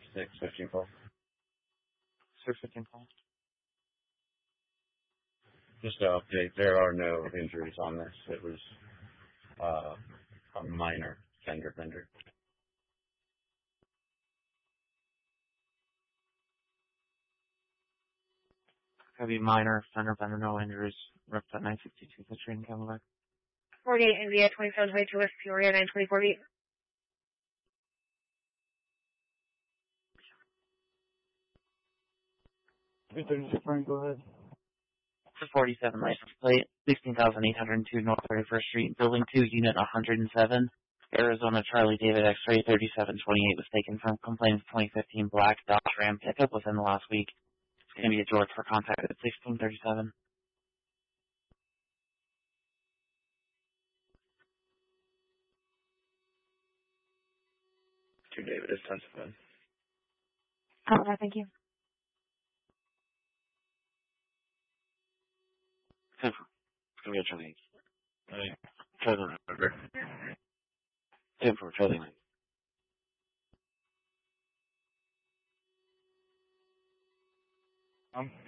615 call. 615 call. Just to update, there are no injuries on this. It was a minor fender bender. Heavy minor fender bender, no injuries. Ripped at 962 the train Camelback. 48 India 2722 West Peoria 92048. Frank, go ahead. 47 license plate, 16,802 North 31st Street, Building 2, Unit 107, Arizona Charlie David X-ray 3728 was taken from complainant's 2015 black Dodge Ram pickup within the last week. It's going to be a George for contact at 1637. To David is testified. Thank you. It's going to be a Charlie. Charlie number. 10 for Charlie 9. Um,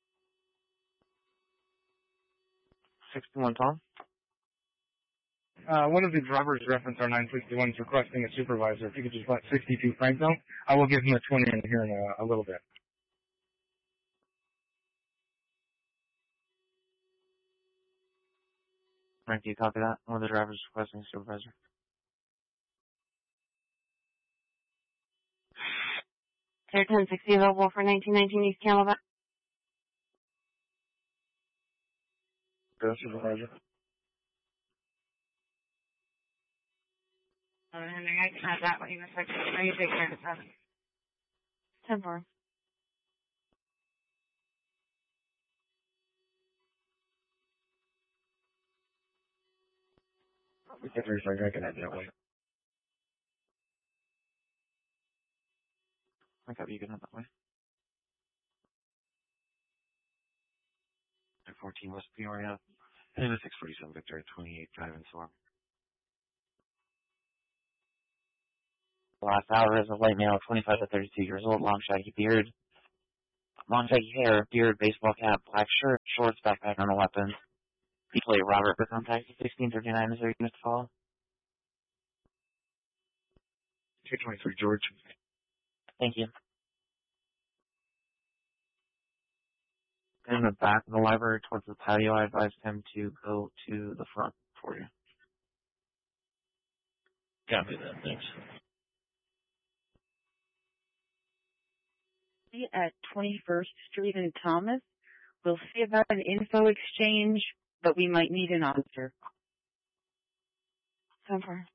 61 Tom? one of the drivers reference our 961 is requesting a supervisor. If you could just let 62 Frank know, I will give him a 20 in here in a little bit. Frank, do you copy that? One of the drivers requesting a supervisor. Clear 1060 available for 1919 East Camelback. Go supervisor. Henry, I can have that when you go second. I need to take care of it. 10-4. We can't refresh I can have that way. I copy, you can have that way. 14 West Peoria, and a 647 Victor, 28 driving storm. The last hour is a white male, 25 to 32 years old, long shaggy beard, long shaggy hair, beard, baseball cap, black shirt, shorts, backpack, and a weapon. Play Robert for contact 1639 is there unit to follow. 223 George. Thank you. In the back of the library towards the patio, I advised him to go to the front for you. Copy that, thanks. At 21st Street and Thomas. We'll see about an info exchange, but we might need an officer. 10-4.